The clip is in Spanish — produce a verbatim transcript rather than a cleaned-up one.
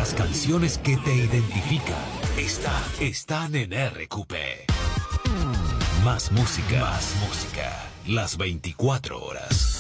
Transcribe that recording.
Las canciones que te identifican están, están en R Q P. Más música, más música. Las veinticuatro horas.